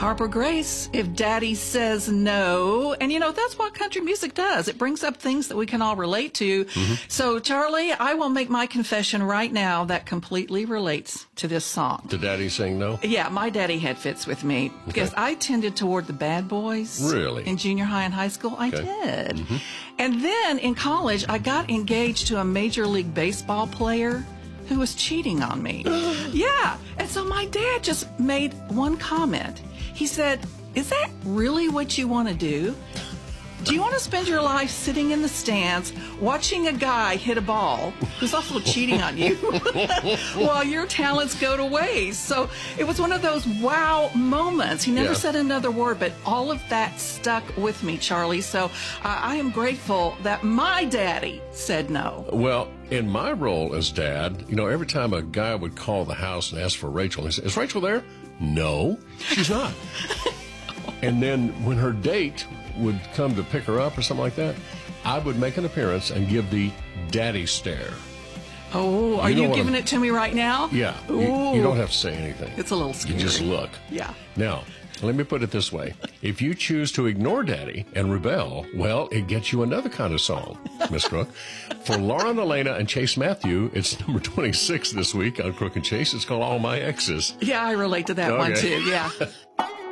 Harper Grace, If Daddy Says No. And, that's what country music does. It brings up things that we can all relate to. Mm-hmm. So, Charlie, I will make my confession right now that completely relates to this song. To Daddy Saying No? Yeah, my daddy had fits with me because I tended toward the bad boys. Really? In junior high and high school, I did. Mm-hmm. And then in college, I got engaged to a Major League Baseball player who was cheating on me. Yeah. And so my dad just made one comment. He said, "Is that really what you want to do? Do you want to spend your life sitting in the stands watching a guy hit a ball who's also cheating on you while your talents go to waste?" So it was one of those wow moments. He never said another word, but all of that stuck with me, Charlie. So I am grateful that my daddy said no. Well, in my role as dad, every time a guy would call the house and ask for Rachel, he said, "Is Rachel there?" "No, she's not." And then when her date would come to pick her up or something like that, I would make an appearance and give the daddy stare. Oh, are you giving it to me right now? Yeah. You don't have to say anything. It's a little scary. You just look. Yeah. Now, let me put it this way. If you choose to ignore Daddy and rebel, well, it gets you another kind of song, Miss Crook. For Lauren Elena and Chase Matthew, it's number 26 this week on Crook and Chase. It's called All My Exes. Yeah, I relate to that one too. Yeah.